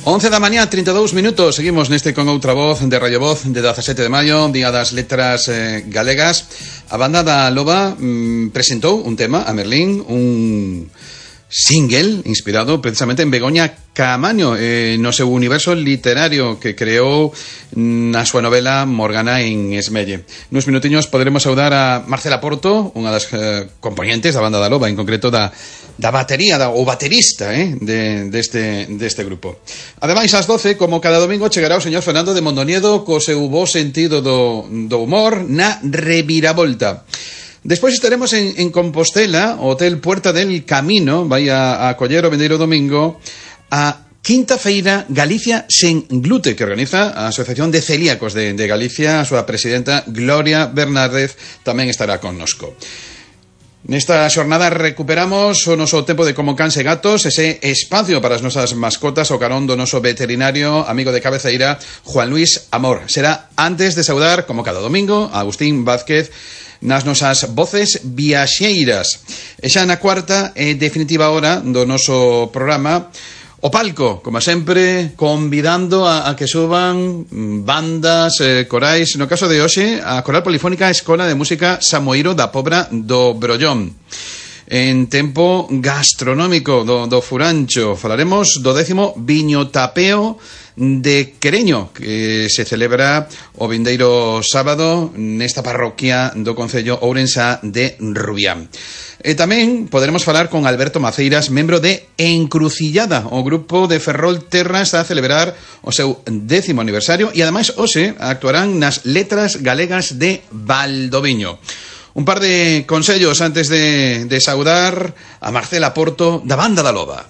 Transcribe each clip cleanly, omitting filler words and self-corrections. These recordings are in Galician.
11 da mañá, 32 minutos. Seguimos neste con outra voz de Radio Voz de 17 de maio, Día das Letras Galegas. A banda da Loba presentou un tema a Merlín, un single inspirado precisamente en Begoña Caamaño, no seu universo literario que creou na súa novela Morgana en Esmelle. Nuns minutiños poderemos saudar a Marcela Porto, unha das componentes da banda da Loba, en concreto da batería, o baterista deste grupo. Ademais, ás 12, como cada domingo, chegará o señor Fernando de Mondoniedo co seu bo sentido do humor na reviravolta. Despois estaremos en Compostela, o Hotel Puerta del Camino, vai a acoller o vindeiro domingo a Quinta Feira Galicia sen glute, que organiza a Asociación de Celíacos de Galicia. A súa presidenta Gloria Bernárdez tamén estará connosco. Nesta xornada recuperamos o noso tempo de Como Cans e Gatos, ese espacio para as nosas mascotas, o carón do noso veterinario amigo de cabeceira, Juan Luis Amor. Será antes de saudar, como cada domingo, a Agustín Vázquez nas nosas voces viaxeiras. E xa na cuarta e definitiva hora do noso programa, o palco, como sempre, convidando a que suban bandas, corais. No caso de hoxe, a Coral Polifónica Escola de Música Samoiro da Pobra do Brollón. En tempo gastronómico do Furancho falaremos do 10º Viño Tapeo de Quereño, que se celebra o vindeiro sábado nesta parroquia do concello ourensá de Rubián. E tamén poderemos falar con Alberto Maceiras, membro de Encrucillada. O grupo de Ferrol Terra está a celebrar o seu 10º aniversario e ademais hoxe actuarán nas Letras Galegas de Valdoviño. Un par de consellos antes de saudar a Marcela Porto da banda da Loba.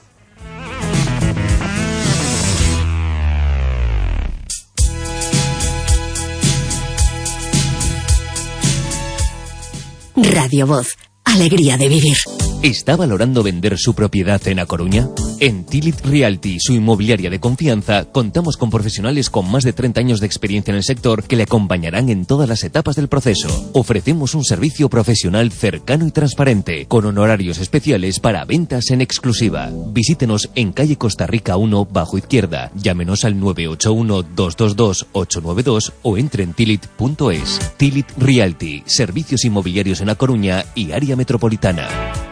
Radio Voz, alegría de vivir. ¿Está valorando vender su propiedad en A Coruña? En Tilit Realty, su inmobiliaria de confianza, contamos con profesionales con más de 30 años de experiencia en el sector que le acompañarán en todas las etapas del proceso. Ofrecemos un servicio profesional cercano y transparente, con honorarios especiales para ventas en exclusiva. Visítenos en calle Costa Rica 1, bajo izquierda. Llámenos al 981-222-892 o entre en tilit.es. Tilit Realty, servicios inmobiliarios en A Coruña y área metropolitana.